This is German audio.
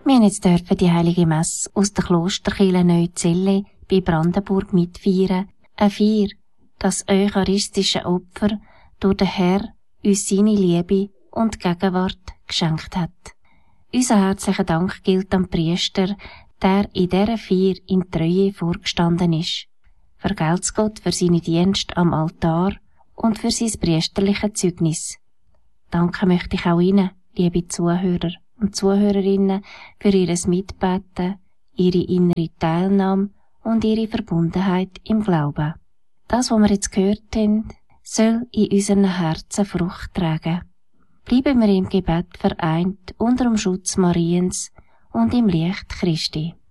Wir haben jetzt dürfen die heilige Messe aus der Klosterkirche Neuzelle bei Brandenburg mitfeiern. Eine Feier, das eucharistische Opfer durch den Herr uns seine Liebe und Gegenwart geschenkt hat. Unser herzlicher Dank gilt am Priester, der in dieser Feier in Treue vorgestanden ist. Vergelt's Gott für seine Dienste am Altar und für sein priesterliches Zeugnis. Danke möchte ich auch Ihnen, liebe Zuhörer und Zuhörerinnen, für Ihr Mitbeten, Ihre innere Teilnahme und Ihre Verbundenheit im Glauben. Das, was wir jetzt gehört haben, soll in unseren Herzen Frucht tragen. Bleiben wir im Gebet vereint unter dem Schutz Mariens und im Licht Christi.